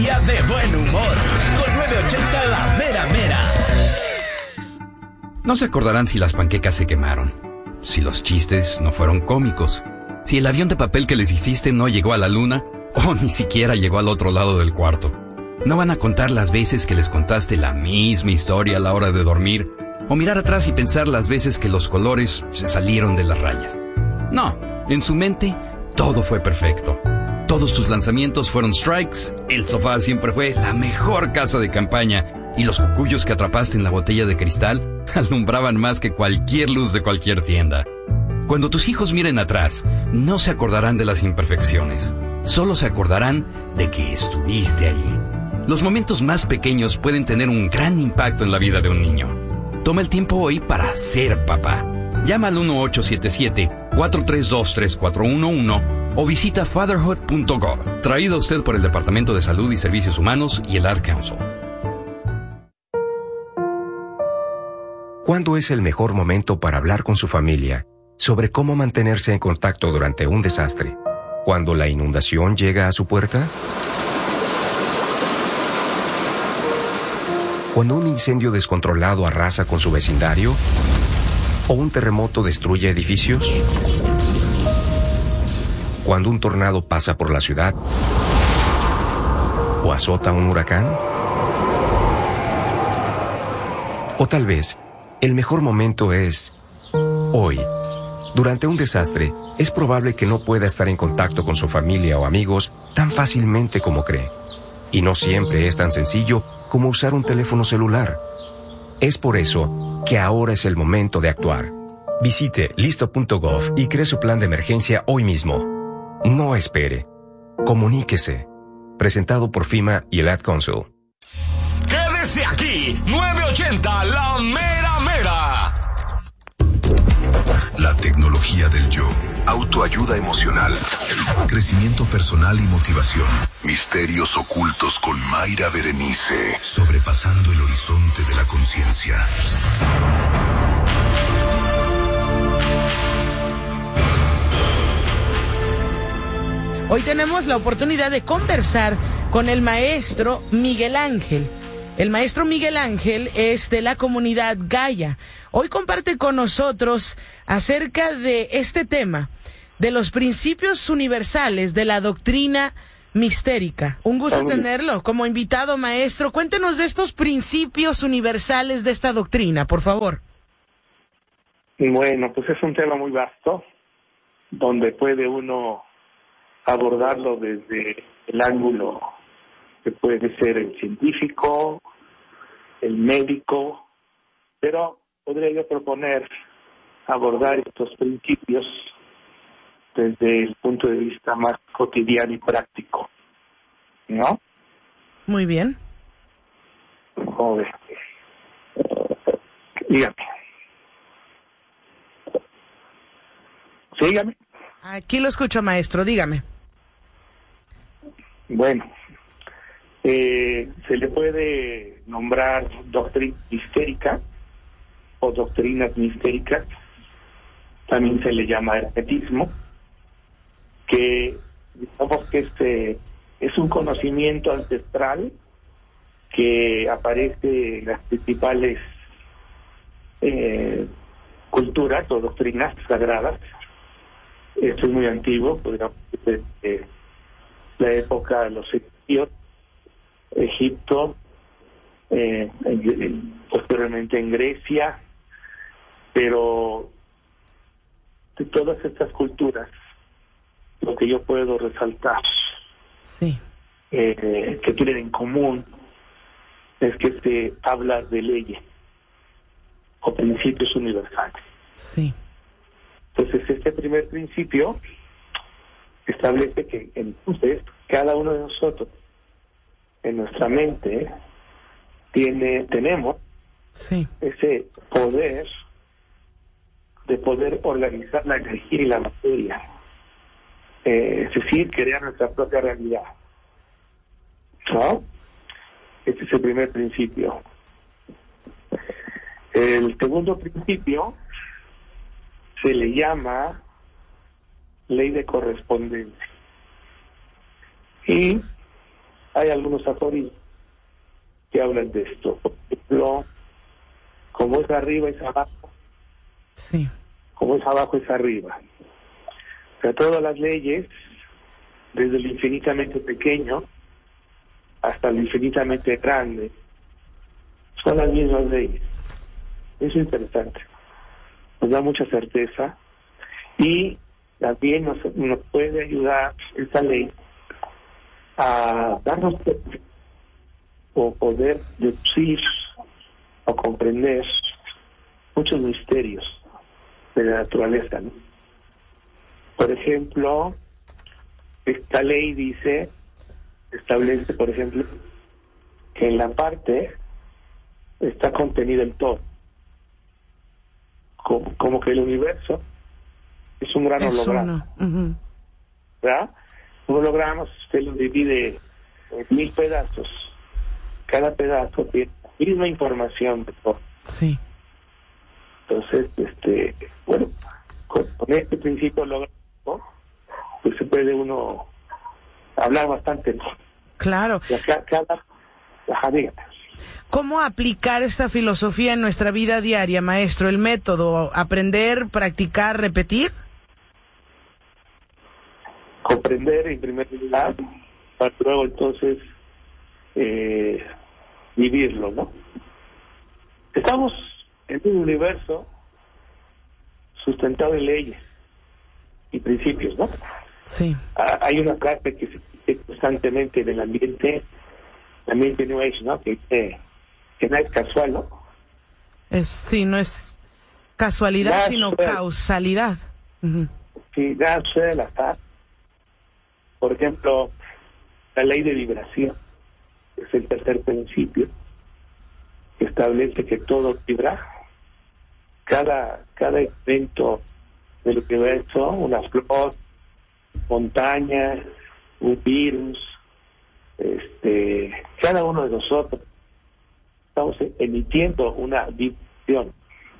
Día de buen humor, con 980 La Mera Mera. No se acordarán si las panquecas se quemaron, si los chistes no fueron cómicos, si el avión de papel que les hiciste no llegó a la luna o ni siquiera llegó al otro lado del cuarto. No van a contar las veces que les contaste la misma historia a la hora de dormir o mirar atrás y pensar las veces que los colores se salieron de las rayas. No, en su mente todo fue perfecto. Todos tus lanzamientos fueron strikes, el sofá siempre fue la mejor casa de campaña y los cucuyos que atrapaste en la botella de cristal alumbraban más que cualquier luz de cualquier tienda. Cuando tus hijos miren atrás, no se acordarán de las imperfecciones, solo se acordarán de que estuviste allí. Los momentos más pequeños pueden tener un gran impacto en la vida de un niño. Toma el tiempo hoy para ser papá. Llama al 1877-432-3411 o visita fatherhood.gov. Traído a usted por el Departamento de Salud y Servicios Humanos y el Ad Council. ¿Cuándo es el mejor momento para hablar con su familia sobre cómo mantenerse en contacto durante un desastre? ¿Cuando la inundación llega a su puerta? ¿Cuando un incendio descontrolado arrasa con su vecindario? ¿O un terremoto destruye edificios? ¿Cuando un tornado pasa por la ciudad? ¿O azota un huracán? O tal vez, el mejor momento es hoy. Durante un desastre, es probable que no pueda estar en contacto con su familia o amigos tan fácilmente como cree. Y no siempre es tan sencillo como usar un teléfono celular. Es por eso que ahora es el momento de actuar. Visite listo.gov y cree su plan de emergencia hoy mismo. No espere. Comuníquese. Presentado por FEMA y el Ad Council. Quédese aquí, 980 La Mera Mera. La tecnología del yo, autoayuda emocional, crecimiento personal y motivación. Misterios ocultos con Mayra Berenice, sobrepasando el horizonte de la conciencia. Hoy tenemos la oportunidad de conversar con el maestro Miguel Ángel. El maestro Miguel Ángel es de la comunidad Gaia. Hoy comparte con nosotros acerca de este tema, de los principios universales de la doctrina mistérica. Un gusto tenerlo como invitado, maestro. Cuéntenos de estos principios universales de esta doctrina, por favor. Bueno, pues es un tema muy vasto, donde puede uno abordarlo desde el ángulo que puede ser el científico, el médico, pero podría yo proponer abordar estos principios desde el punto de vista más cotidiano y práctico, ¿no? Muy bien. Joder. Dígame. Sígame. Aquí lo escucho, maestro, dígame. Bueno, se le puede nombrar doctrina mistérica o doctrinas mistéricas, también se le llama hermetismo, que digamos que es un conocimiento ancestral que aparece en las principales culturas o doctrinas sagradas. Esto es muy antiguo, podríamos decir, desde la época de los egipcios, Egipto, posteriormente en Grecia, pero de todas estas culturas, lo que yo puedo resaltar, sí, que tienen en común, es que se habla de leyes o principios universales. Sí. Entonces, este primer principio establece que entonces cada uno de nosotros en nuestra mente tenemos sí, ese poder de poder organizar la energía y la materia, es decir, crear nuestra propia realidad, ¿no? Este es el primer principio. El segundo principio se le llama ley de correspondencia. Y hay algunos aforismos que hablan de esto. Por ejemplo, como es arriba es abajo. Sí. Como es abajo es arriba. O sea, todas las leyes, desde lo infinitamente pequeño hasta lo infinitamente grande, son las mismas leyes. Eso es interesante. Nos da mucha certeza y también nos puede ayudar esta ley a darnos o poder deducir o comprender muchos misterios de la naturaleza, ¿no? Por ejemplo, esta ley establece, por ejemplo, que en la parte está contenido el todo. Como que el universo es un gran holograma. ¿Verdad? Un holograma, si usted lo divide en 1000 pedazos, cada pedazo tiene la misma información de todo. Sí. Entonces, bueno, con este principio holográmico, pues se puede uno hablar bastante, ¿no? Claro. Dígame. ¿Cómo aplicar esta filosofía en nuestra vida diaria, maestro? ¿El método? ¿Aprender, practicar, repetir? Comprender en primer lugar, para luego entonces vivirlo, ¿no? Estamos en un universo sustentado en leyes y principios, ¿no? Sí. Hay una frase que se dice constantemente del ambiente New Age, ¿no? Que no es casual, ¿no? Sí, no es casualidad, sino causalidad. Sí, nada sucede al azar. Por ejemplo, la ley de vibración es el tercer principio que establece que todo vibra. Cada evento del universo, una flor, montaña, un virus, cada uno de nosotros estamos emitiendo una vibración.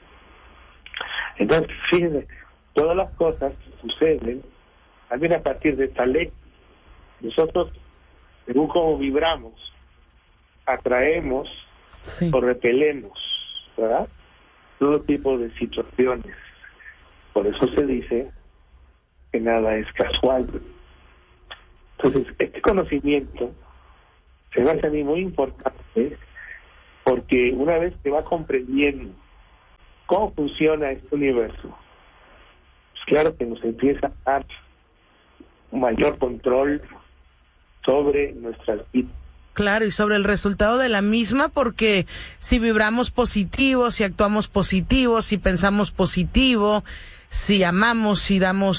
Entonces, fíjense, todas las cosas suceden también a partir de esta ley. Nosotros, según cómo vibramos, atraemos o repelemos, ¿verdad? Todo tipo de situaciones. Por eso se dice que nada es casual. Entonces, este conocimiento se me hace a mí muy importante, porque una vez que va comprendiendo cómo funciona este universo, pues claro que nos empieza a dar un mayor control sobre nuestras vidas. Claro, y sobre el resultado de la misma, porque si vibramos positivo, si actuamos positivo, si pensamos positivo, si amamos, si damos,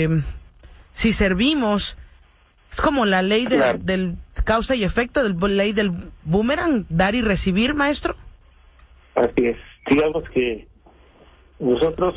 si servimos, es como la ley del causa y efecto, ley del boomerang, dar y recibir, maestro. Así es. Digamos que nosotros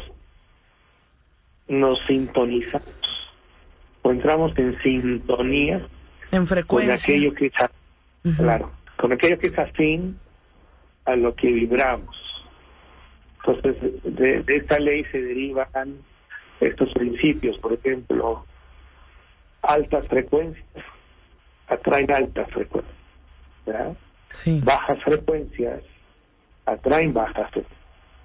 nos sintonizamos o entramos en sintonía, en frecuencia, con aquello que es, claro, con aquello que es afín a lo que vibramos. Entonces, de esta ley se derivan estos principios. Por ejemplo, altas frecuencias atraen altas frecuencias, ¿verdad? Sí. Bajas frecuencias atraen bajas frecuencias.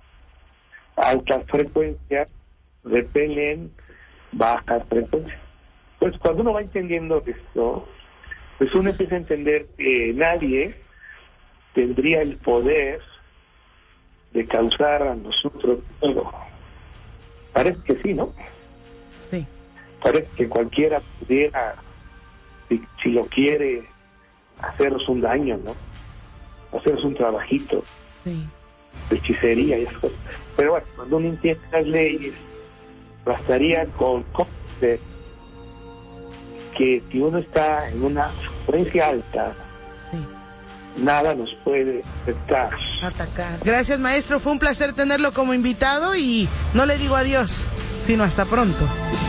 Altas frecuencias repelen bajas frecuencias. Pues cuando uno va entendiendo esto, pues uno empieza a entender que nadie tendría el poder de causar a nosotros todo. Parece que sí, ¿no? Sí. Parece que cualquiera pudiera, si lo quiere, haceros un daño, ¿no? Haceros un trabajito, sí, de hechicería y esas cosas. Pero bueno, cuando uno entiende las leyes, bastaría con comprender que si uno está en una frecuencia alta, sí, nada nos puede atacar. Gracias, maestro, fue un placer tenerlo como invitado y no le digo adiós, sino hasta pronto.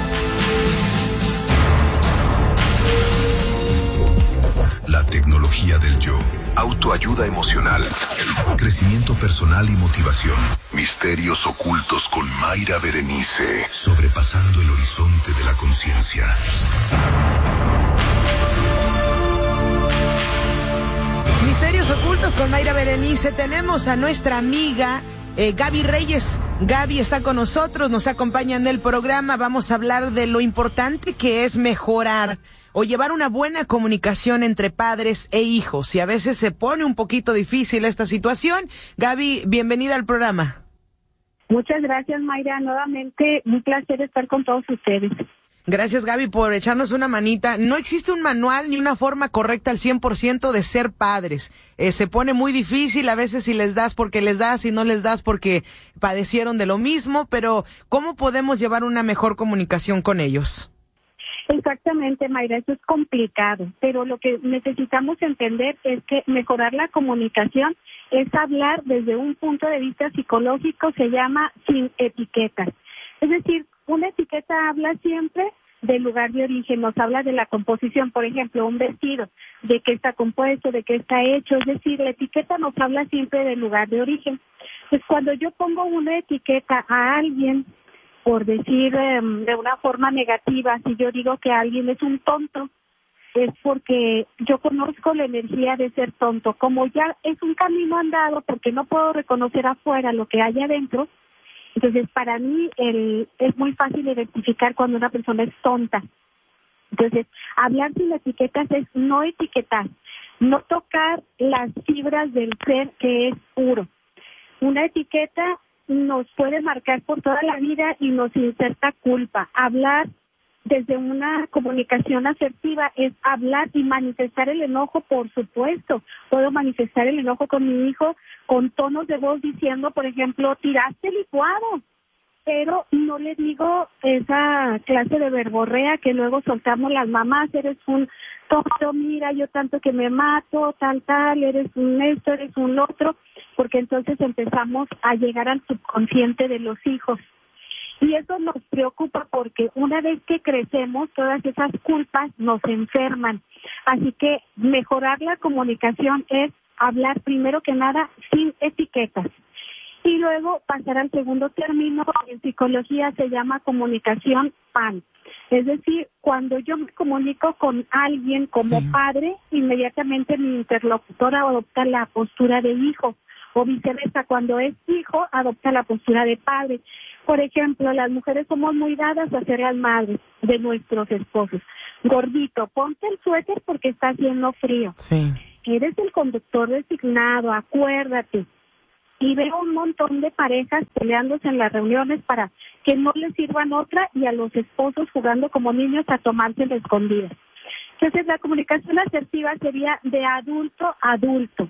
La tecnología del yo, autoayuda emocional, crecimiento personal y motivación. Misterios ocultos con Mayra Berenice, sobrepasando el horizonte de la conciencia. Misterios Ocultos con Mayra Berenice. Tenemos a nuestra amiga Gaby Reyes. Gaby está con nosotros, nos acompaña en el programa. Vamos a hablar de lo importante que es mejorar o llevar una buena comunicación entre padres e hijos. Y a veces se pone un poquito difícil esta situación. Gaby, bienvenida al programa. Muchas gracias, Mayra. Nuevamente, un placer estar con todos ustedes. Gracias, Gaby, por echarnos una manita. No existe un manual ni una forma correcta al 100% de ser padres. Se pone muy difícil a veces si les das porque les das y no les das porque padecieron de lo mismo, pero ¿cómo podemos llevar una mejor comunicación con ellos? Exactamente, Mayra, eso es complicado, pero lo que necesitamos entender es que mejorar la comunicación es hablar desde un punto de vista psicológico, se llama sin etiquetas. Es decir, una etiqueta habla siempre del lugar de origen, nos habla de la composición, por ejemplo, un vestido, de qué está compuesto, de qué está hecho, es decir, la etiqueta nos habla siempre del lugar de origen. Pues cuando yo pongo una etiqueta a alguien, por decir de una forma negativa, si yo digo que alguien es un tonto, es porque yo conozco la energía de ser tonto. Como ya es un camino andado, porque no puedo reconocer afuera lo que hay adentro, entonces para mí es muy fácil identificar cuando una persona es tonta. Entonces, hablar sin etiquetas es no etiquetar, no tocar las fibras del ser que es puro. Una etiqueta nos puede marcar por toda la vida y nos inserta culpa. Hablar desde una comunicación asertiva es hablar y manifestar el enojo, por supuesto. Puedo manifestar el enojo con mi hijo con tonos de voz diciendo, por ejemplo, tiraste el licuado, pero no le digo esa clase de verborrea que luego soltamos las mamás, eres un tonto, mira, yo tanto que me mato, tal, eres un esto, eres un otro, porque entonces empezamos a llegar al subconsciente de los hijos. Y eso nos preocupa porque una vez que crecemos, todas esas culpas nos enferman. Así que mejorar la comunicación es hablar primero que nada sin etiquetas. Y luego pasar al segundo término, en psicología se llama comunicación PAN. Es decir, cuando yo me comunico con alguien como padre, inmediatamente mi interlocutor adopta la postura de hijo, o viceversa, cuando es hijo, adopta la postura de padre. Por ejemplo, las mujeres somos muy dadas a ser las madres de nuestros esposos. Gordito, ponte el suéter porque está haciendo frío. Sí. Eres el conductor designado, acuérdate. Y veo un montón de parejas peleándose en las reuniones para que no les sirvan otra y a los esposos jugando como niños a tomarse la escondida. Entonces, la comunicación asertiva sería de adulto a adulto.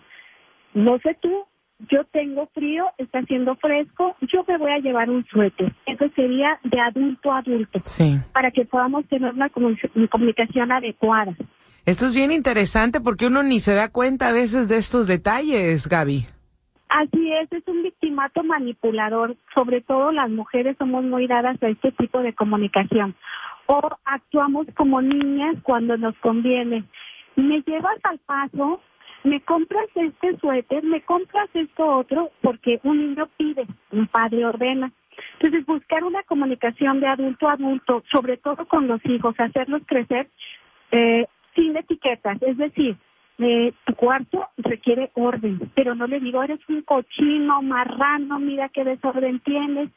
No sé tú, yo tengo frío, está haciendo fresco, yo me voy a llevar un suéter. Eso sería de adulto a adulto, para que podamos tener una comunicación adecuada. Esto es bien interesante porque uno ni se da cuenta a veces de estos detalles, Gaby. Así es un victimato manipulador. Sobre todo las mujeres somos muy dadas a este tipo de comunicación. O actuamos como niñas cuando nos conviene. Me llevas al paso, me compras este suéter, me compras esto otro, porque un niño pide, un padre ordena. Entonces, buscar una comunicación de adulto a adulto, sobre todo con los hijos, hacerlos crecer sin etiquetas, es decir, tu cuarto requiere orden, pero no le digo, eres un cochino, marrano, mira qué desorden tienes.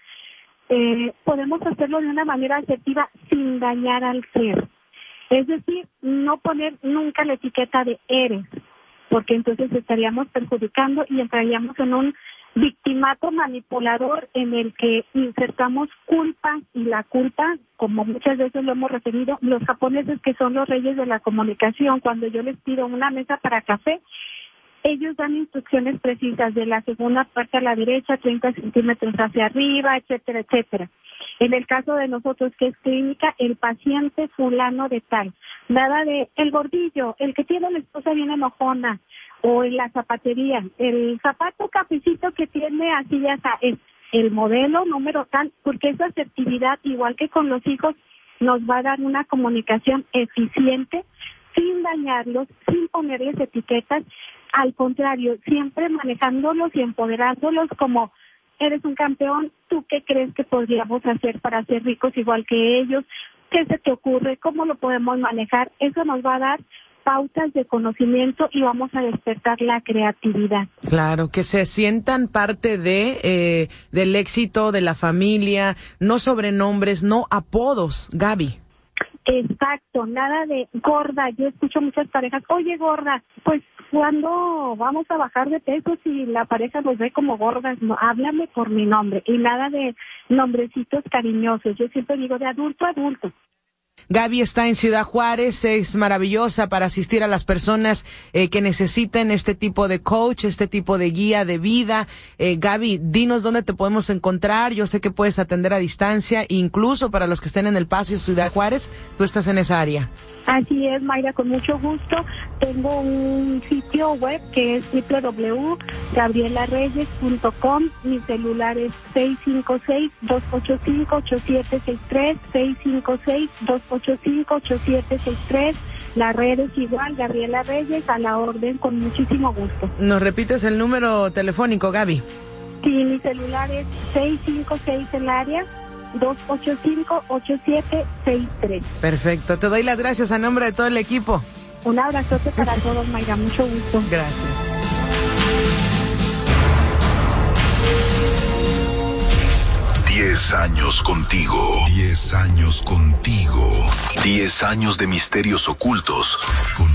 Podemos hacerlo de una manera asertiva sin dañar al ser. Es decir, no poner nunca la etiqueta de eres, porque entonces estaríamos perjudicando y entraríamos en un victimato manipulador en el que insertamos culpa, y la culpa, como muchas veces lo hemos referido, los japoneses, que son los reyes de la comunicación, cuando yo les pido una mesa para café, ellos dan instrucciones precisas de la segunda parte a la derecha, 30 centímetros hacia arriba, etcétera, etcétera. En el caso de nosotros, que es clínica, el paciente fulano de tal. Nada de el gordillo, el que tiene la esposa bien enojona, o en la zapatería, el zapato cafecito que tiene así ya está, es el modelo número tal, porque esa asertividad, igual que con los hijos, nos va a dar una comunicación eficiente, sin dañarlos, sin ponerles etiquetas, al contrario, siempre manejándolos y empoderándolos como eres un campeón, ¿tú qué crees que podríamos hacer para ser ricos igual que ellos? ¿Qué se te ocurre? ¿Cómo lo podemos manejar? Eso nos va a dar pautas de conocimiento y vamos a despertar la creatividad. Claro, que se sientan parte del éxito de la familia, no sobrenombres, no apodos, Gaby. Exacto, nada de gorda. Yo escucho muchas parejas, oye gorda, pues cuando vamos a bajar de peso si la pareja nos ve como gordas, no, háblame por mi nombre y nada de nombrecitos cariñosos. Yo siempre digo de adulto a adulto. Gaby está en Ciudad Juárez, es maravillosa para asistir a las personas que necesiten este tipo de coach, este tipo de guía de vida. Gaby, dinos dónde te podemos encontrar. Yo sé que puedes atender a distancia, incluso para los que estén en El Paso y Ciudad Juárez, tú estás en esa área. Así es, Mayra, con mucho gusto. Tengo un sitio web que es www.gabrielareyes.com. Mi celular es 656-285-8763, 656-285-8763. La red es igual, Gabriela Reyes, a la orden, con muchísimo gusto. ¿Nos repites el número telefónico, Gaby? Sí, mi celular es 656 el área, 285-8763. Perfecto, te doy las gracias a nombre de todo el equipo. Un abrazote para todos, Mayra, mucho gusto. Gracias. Diez años contigo. 10 años contigo. 10 años de misterios ocultos.